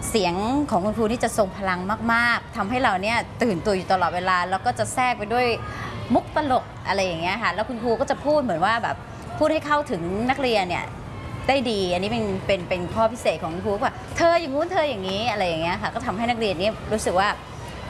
เสียงของคุณครูที่จะทรงพลังมากๆทำให้เราเนี่ยตื่นตัวอยู่ตลอดเวลาแล้วก็จะแทรกไปด้วยมุกตลกอะไรอย่างเงี้ยค่ะแล้วคุณครูก็จะพูดเหมือนว่าแบบพูดให้เข้าถึงนักเรียนเนี่ยได้ดีอันนี้เป็นข้อพิเศษของคุณครูว่าเธออย่างงู้นเธออย่างนี้อะไรอย่างเงี้ยค่ะก็ทำให้นักเรียนนี่รู้สึกว่า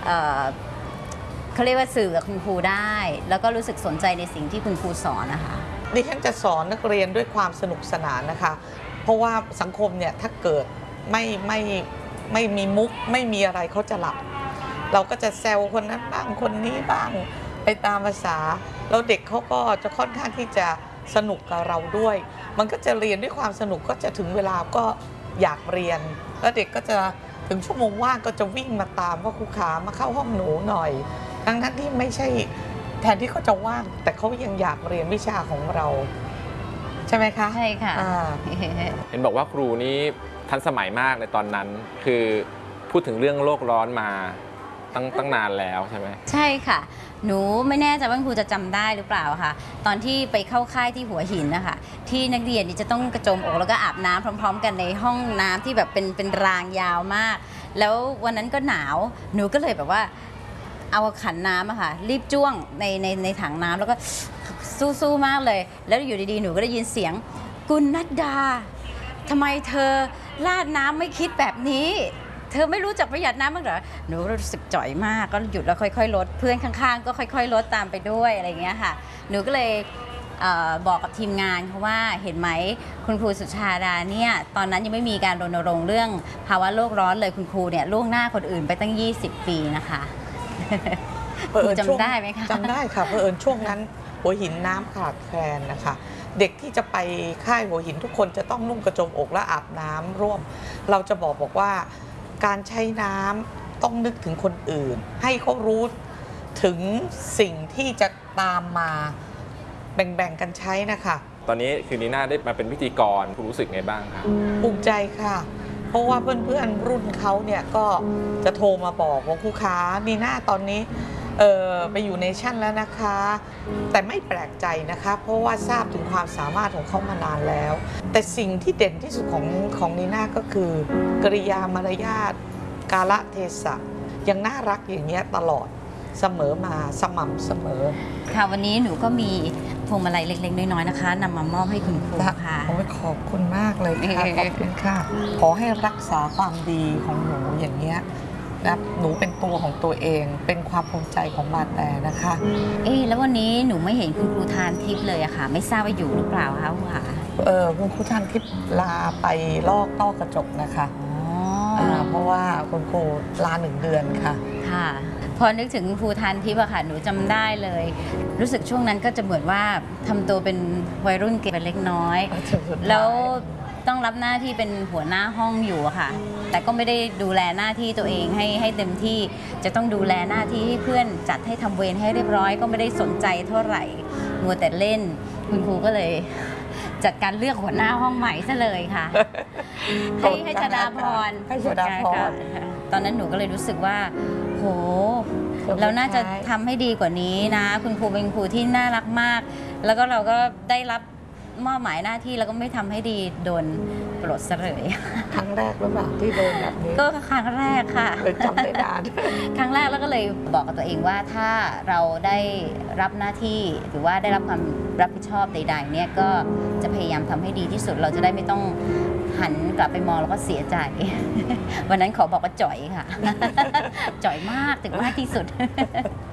เขาเรียกว่าสื่อกับคุณครูได้แล้วก็รู้สึกสนใจในสิ่งที่คุณครูสอนนะคะดิฉันจะสอนนักเรียนด้วยความสนุกสนานนะคะเพราะว่าสังคมเนี่ยถ้าเกิดไม่มีมุกไม่มีอะไรเขาจะหลับเราก็จะแซวคนนั้นบ้างคนนี้บ้างไปตามภาษาแล้วเด็กเขาก็จะค่อนข้างที่จะสนุกกับเราด้วยมันก็จะเรียนด้วยความสนุกก็จะถึงเวลาก็อยากเรียนแล้วเด็กก็จะถึงชั่วโมงว่างก็จะวิ่งมาตามว่าครูขามาเข้าห้องหนูหน่อยทั้งที่ไม่ใช่แทนที่เขาจะว่างแต่เขายังอยากเรียนวิชาของเราใช่ไหมคะใช่ค่ะเห็นบอกว่าครูนี้ทันสมัยมากในตอนนั้นคือพูดถึงเรื่องโลกร้อนมาตั้งนานแล้วใช่ไหมใช่ค่ะหนูไม่แน่ใจว่าครูจะจำได้หรือเปล่าค่ะตอนที่ไปเข้าค่ายที่หัวหินนะคะที่นักเรียนนี่จะต้องกระโจมอกแล้วก็อาบน้ำพร้อมๆกันในห้องน้ำที่แบบเป็นรางยาวมากแล้ววันนั้นก็หนาวหนูก็เลยแบบว่าเอาขันน้ำอะค่ะรีบจ้วงในถังน้ำแล้วก็สู้มากเลยแล้วอยู่ดีๆหนูก็ได้ยินเสียงกุลนัดดาทำไมเธอราดน้ำไม่คิดแบบนี้เธอไม่รู้จักประหยัดน้ำบ้างเหรอหนูรู้สึกจ่อยมากก็หยุดแล้วค่อยๆลดเพื่อนข้างๆก็ค่อยๆลดตามไปด้วยอะไรอย่างเงี้ยค่ะหนูก็เลยบอกกับทีมงานเขาว่าเห็นไหมคุณครูสุชาดาเนี่ยตอนนั้นยังไม่มีการรณรงค์เรื่องภาวะโลกร้อนเลยคุณครูเนี่ยล่วงหน้าคนอื่นไปตั้ง20 ปีนะคะจำได้ไหมคะจำได้ค่ะเผอิญช่วงนั้นหัวหินน้ำขาดแคลนนะคะเด็กที่จะไปค่ายหัวหินทุกคนจะต้องนุ่งกระโจมอกและอาบน้ำร่วมเราจะบอกว่าการใช้น้ำต้องนึกถึงคนอื่นให้เขารู้ถึงสิ่งที่จะตามมาแบ่งกันใช้นะคะตอนนี้คือนีน่าได้มาเป็นพิธีกรคุณรู้สึกไงบ้างครับภูมิใจค่ะเพราะว่าเพื่อนๆรุ่นเขาเนี่ยก็จะโทรมาบอกว่าครูขานีน่าตอนนี้ไปอยู่เนชั่นแล้วนะคะแต่ไม่แปลกใจนะคะเพราะว่าทราบถึงความสามารถของเขามานานแล้วแต่สิ่งที่เด่นที่สุดของนีน่าก็คือกริยามารยาทกาลเทศะยังน่ารักอย่างเงี้ยตลอดเสมอมาสม่ำเสมอค่ะวันนี้หนูก็มีพวงมาลัยเล็กๆน้อยๆนะคะนำมามอบให้คุณครูค่ะโอ้ยขอบคุณมากเลยค่ะขอบคุณค่ะขอให้รักษาความดีของหนูอย่างเงี้ยหนูเป็นตัวของตัวเองเป็นความภูมิใจของมาแต่นะคะแล้ววันนี้หนูไม่เห็นคุณครูทานทิพย์เลยอะค่ะไม่ทราบว่าอยู่หรือเปล่าคะคุณค่ะคุณครูทานทิพย์ลาไปลอกต้อกระจกนะคะเพราะว่าคุณครูลา1 เดือนค่ะค่ะพอนึกถึงครูทานทิพย์อะค่ะหนูจำได้เลยรู้สึกช่วงนั้นก็จะเหมือนว่าทำตัวเป็นวัยรุ่นเก็บเล็กน้อยแล้วต้องรับหน้าที่เป็นหัวหน้าห้องอยู่อะค่ะแต่ก็ไม่ได้ดูแลหน้าที่ตัวเองให้เต็มที่จะต้องดูแลหน้าที่ให้เพื่อนจัดให้ทำเวรให้เรียบร้อยก็ไม่ได้สนใจเท่าไหร่มัวแต่เล่นคุณครูก็เลยจัดการเลือกหัวหน้าห้องใหม่ซะเลยค่ะให้ชดาพรตอนนั้นหนูก็เลยรู้สึกว่าโหเราน่าจะทำให้ดีกว่านี้นะคุณครูเป็นครูที่น่ารักมากแล้วก็เราก็ได้รับมอบหมายหน้าที่แล้วก็ไม่ทำให้ดีโดนปลดซะเลยครั้งแรกหรือเปล่าที่โดนแบบนี้ก็ครั้งแรกค่ะจำได้นานครั้งแรกแล้วก็เลยบอกกับตัวเองว่าถ้าเราได้รับหน้าที่หรือว่าได้รับความรับผิดชอบใดๆเนี่ยก็จะพยายามทำให้ดีที่สุดเราจะได้ไม่ต้องหันกลับไปมองแล้วก็เสียใจวันนั้นขอบอกว่าจ่อยค่ะจ่อยมากถึงมากที่สุด